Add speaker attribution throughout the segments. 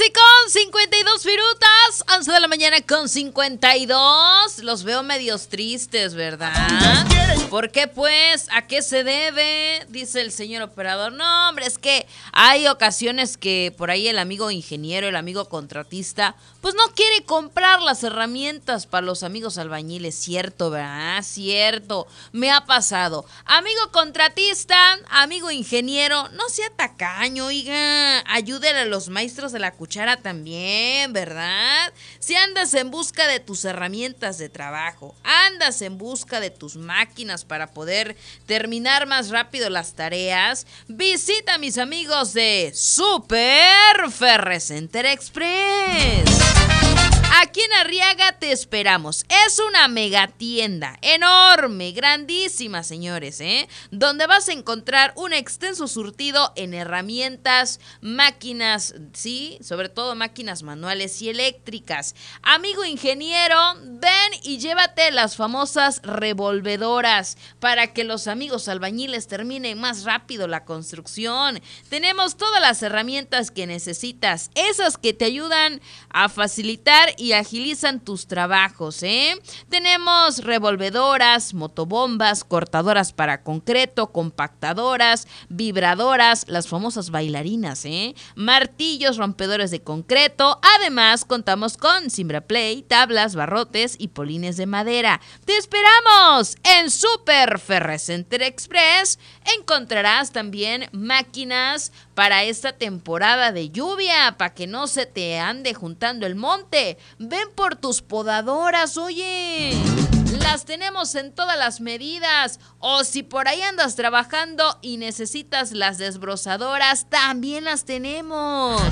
Speaker 1: 11:52, 11 de la mañana con 52. Los veo medios tristes, ¿verdad? ¿Por qué pues? ¿A qué se debe? Dice el señor operador. No, hombre, es que hay ocasiones que por ahí el amigo ingeniero, el amigo contratista, pues no quiere comprar las herramientas para los amigos albañiles. Cierto, ¿verdad? Cierto. Me ha pasado. Amigo contratista, amigo ingeniero, no sea tacaño, oiga. Ayúdele a los maestros de la cuchara también, ¿verdad? Si andas en busca de tus herramientas de trabajo, andas en busca de tus máquinas para poder terminar más rápido las tareas, visita a mis amigos de Super Ferrecenter Express. Aquí en Arriaga te esperamos. Es una mega tienda, enorme, grandísima, señores, donde vas a encontrar un extenso surtido en herramientas, máquinas, sí, sobre todo máquinas manuales y eléctricas. Amigo ingeniero, ven y llévate las famosas revolvedoras para que los amigos albañiles terminen más rápido la construcción. Tenemos todas las herramientas que necesitas, esas que te ayudan a facilitar y agilizan tus trabajos, Tenemos revolvedoras, motobombas, cortadoras para concreto, compactadoras, vibradoras, las famosas bailarinas, martillos, rompedores de concreto. Además, contamos con Cimbraplay, tablas, barrotes y polines de madera. ¡Te esperamos! En Super Ferrecenter Express encontrarás también máquinas para esta temporada de lluvia, para que no se te ande juntando el monte. Ven por tus podadoras, oye. Las tenemos en todas las medidas. O si por ahí andas trabajando y necesitas las desbrozadoras, también las tenemos.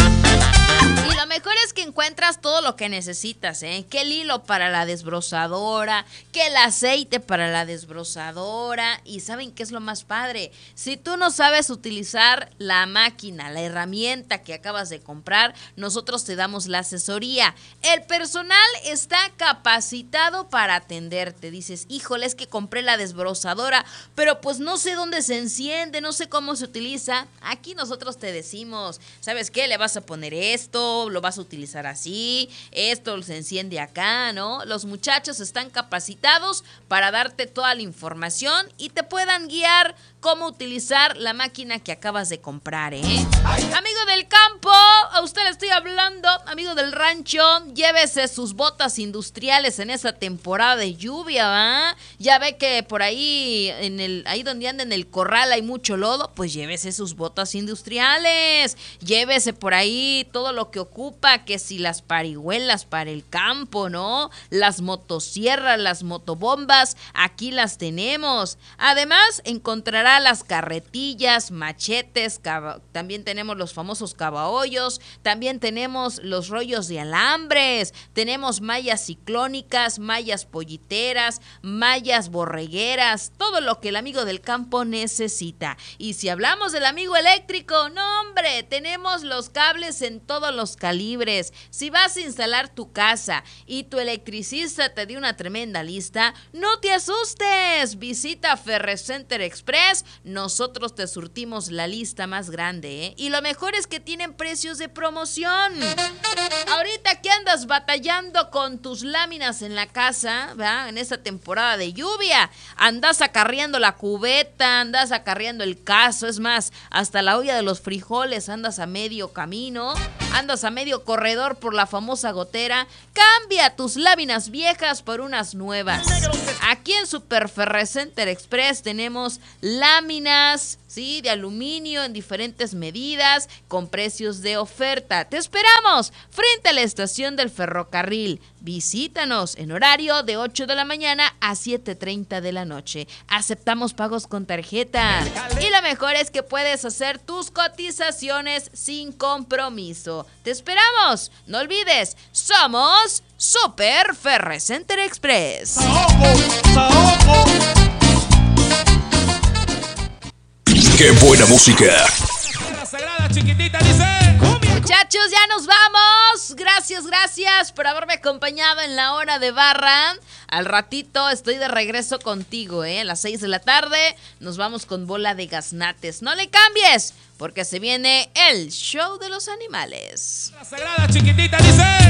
Speaker 1: Y lo mejor es que encuentras todo lo que necesitas, que el hilo para la desbrozadora, que el aceite para la desbrozadora. Y ¿saben qué es lo más padre? Si tú no sabes utilizar la máquina, la herramienta que acabas de comprar, nosotros te damos la asesoría. El personal está capacitado para atenderte. Dices, híjole, es que compré la desbrozadora, pero pues no sé dónde se enciende, no sé cómo se utiliza. Aquí nosotros te decimos, ¿sabes qué? Le vas a poner esto, lo vas a utilizar así, esto se enciende acá, ¿no? Los muchachos están capacitados para darte toda la información y te puedan guiar cómo utilizar la máquina que acabas de comprar, Amigo del campo, a usted le estoy hablando, amigo del rancho, llévese sus botas industriales en esa temporada de lluvia, ¿va? Ya ve que por ahí, ahí donde anda en el corral hay mucho lodo, pues llévese sus botas industriales, llévese por ahí todo lo que ocupa, que si las parihuelas para el campo, ¿no? Las motosierras, las motobombas, aquí las tenemos. Además, encontrará las carretillas, machetes, también tenemos los famosos cavahoyos, también tenemos los rollos de alambres, tenemos mallas ciclónicas, mallas polliteras, mallas borregueras, todo lo que el amigo del campo necesita. Y si hablamos del amigo eléctrico, no hombre, tenemos los cables en todos los calibres. Si vas a instalar tu casa y tu electricista te dio una tremenda lista, no te asustes, visita Ferrecenter Express, nosotros te surtimos la lista más grande, y lo mejor es que tienen precios de promoción. Ahorita que andas batallando con tus láminas en la casa, ¿verdad? En esta temporada de lluvia, andas acarreando la cubeta, andas acarreando el cazo, es más, hasta la olla de los frijoles andas a medio camino, andas a medio corredor por la famosa gotera, cambia tus láminas viejas por unas nuevas. Aquí en Super Ferrecenter Express tenemos láminas, sí, de aluminio en diferentes medidas, con precios de oferta. Te esperamos frente a la estación del ferrocarril. Visítanos en horario de 8 de la mañana a 7:30 de la noche. Aceptamos pagos con tarjeta. Y lo mejor es que puedes hacer tus cotizaciones sin compromiso. Te esperamos. No olvides, somos Super Ferrecenter Express.
Speaker 2: ¡Qué buena música!
Speaker 3: Sagrada chiquitita dice...
Speaker 1: Muchachos, ya nos vamos. Gracias por haberme acompañado en la hora de barra. Al ratito estoy de regreso contigo, A las 6 de la tarde nos vamos con Bola de Gaznates. No le cambies, porque se viene el show de los animales.
Speaker 3: La sagrada chiquitita dice...